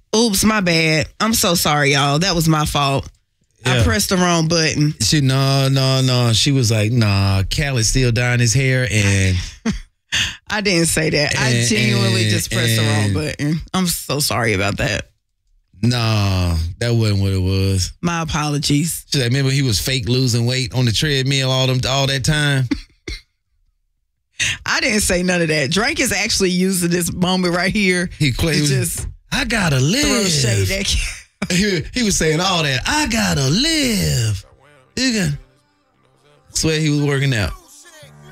Oops, my bad. I'm so sorry, y'all. That was my fault. I pressed the wrong button. No. She was like, nah, Khaled's still dyeing his hair and... I didn't say that. I genuinely just pressed the wrong button. I'm so sorry about that. No, that wasn't what it was. My apologies. She's like, remember he was fake losing weight on the treadmill all that time? I didn't say none of that. Drake is actually using this moment right here. I gotta live. Throw shade at he was saying all that. I gotta live. I swear he was working out.